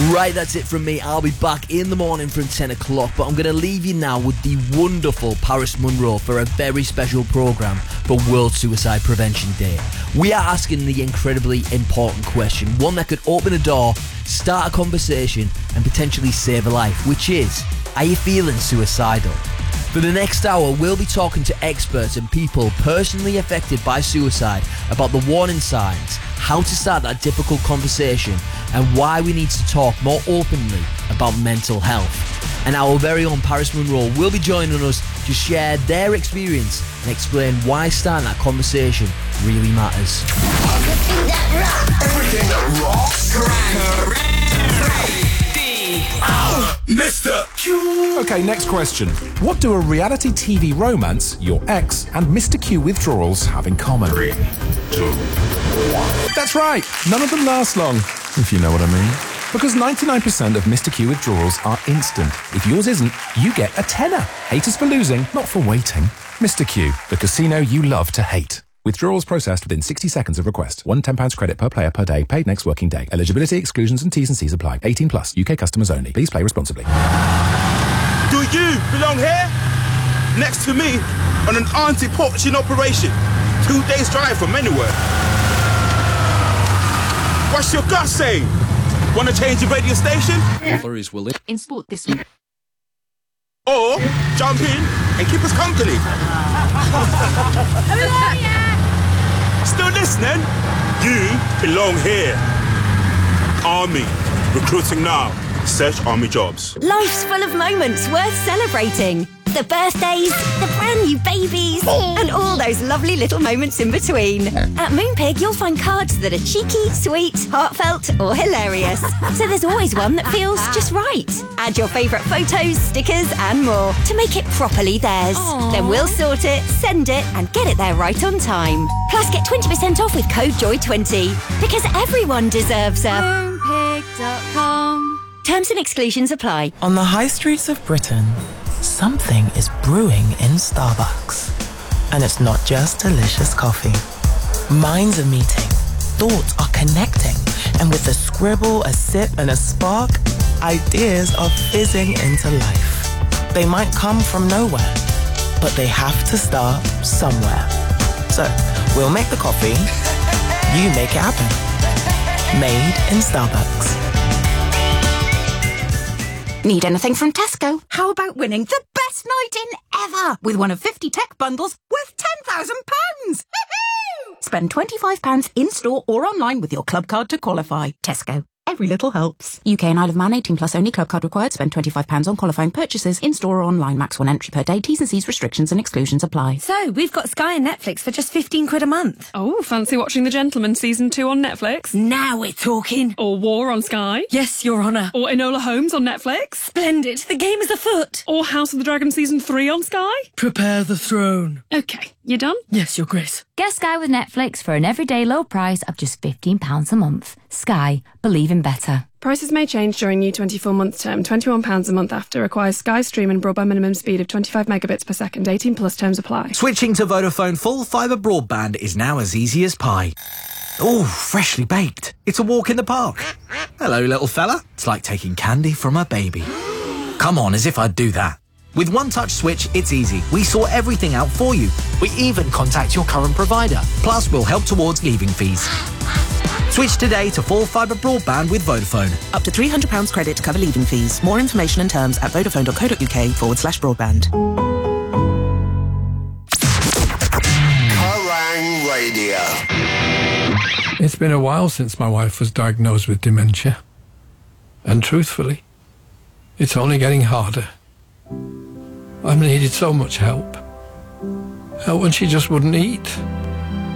Right, that's it from me. I'll be back in the morning from 10 o'clock, but I'm going to leave you now with the wonderful Paris Munro for a very special programme for World Suicide Prevention Day. We are asking the incredibly important question, one that could open a door, start a conversation and potentially save a life, which is, are you feeling suicidal? For the next hour, we'll be talking to experts and people personally affected by suicide about the warning signs, how to start that difficult conversation, and why we need to talk more openly about mental health. And our very own Paris Munro will be joining us to share their experience and explain why starting that conversation really matters. Everything that rocks. Mr. Q. Okay, next question. What do a reality TV romance, your ex, and Mr. Q withdrawals have in common? 3, 2, 1. That's right. None of them last long, if you know what I mean. Because 99% of Mr. Q withdrawals are instant. If yours isn't, you get a tenner. Haters for losing, not for waiting. Mr. Q, the casino you love to hate. Withdrawals processed within 60 seconds of request. £1 credit per player per day, paid next working day. Eligibility, exclusions and T's and C's apply. 18 plus, UK customers only. Please play responsibly. Do you belong here? Next to me on an anti-poaching operation. 2 days drive from anywhere. What's your gut saying? Want to change your radio station? Flurries will in sport this week. Or jump in and keep us company? Still listening? You belong here. Army. Recruiting now. Search Army jobs. Life's full of moments worth celebrating. The birthdays, the brand new babies, and all those lovely little moments in between. At Moonpig, you'll find cards that are cheeky, sweet, heartfelt, or hilarious. So there's always one that feels just right. Add your favourite photos, stickers, and more to make it properly theirs. Aww. Then we'll sort it, send it, and get it there right on time. Plus, get 20% off with code JOY20, because everyone deserves a Moonpig.com. Terms and exclusions apply. On the high streets of Britain, something is brewing in Starbucks. And it's not just delicious coffee. Minds are meeting, thoughts are connecting, and with a scribble, a sip, and a spark, ideas are fizzing into life. They might come from nowhere, but they have to start somewhere. So, we'll make the coffee, you make it happen. Made in Starbucks. Need anything from Tesco? How about winning the best night in ever with one of 50 tech bundles worth £10,000? Spend £25 in-store or online with your club card to qualify. Tesco. Every little helps. UK and Isle of Man 18 plus only. Club card required. Spend £25 on qualifying purchases in-store or online. Max 1 entry per day. T's and C's restrictions and exclusions apply. So, we've got Sky and Netflix for just £15 a month. Oh, fancy watching The Gentleman Season 2 on Netflix? Now we're talking. Or War on Sky? Yes, Your Honour. Or Enola Holmes on Netflix? Splendid. The game is afoot. Or House of the Dragon Season 3 on Sky? Prepare the throne. Okay, you done? Yes, Your Grace. Get Sky with Netflix for an everyday low price of just £15 a month. Sky. Believe in better. Prices may change during new 24-month term. £21 a month after. Requires Sky Stream and broadband minimum speed of 25 megabits per second. 18 plus terms apply. Switching to Vodafone full fibre broadband is now as easy as pie. Oh, freshly baked. It's a walk in the park. Hello, little fella. It's like taking candy from a baby. Come on, as if I'd do that. With One Touch Switch, it's easy. We sort everything out for you. We even contact your current provider. Plus, we'll help towards leaving fees. Switch today to full fibre broadband with Vodafone. Up to £300 credit to cover leaving fees. More information and terms at vodafone.co.uk/broadband. Kerrang Radio. It's been a while since my wife was diagnosed with dementia. And truthfully, it's only getting harder. I've needed so much help. Help when she just wouldn't eat.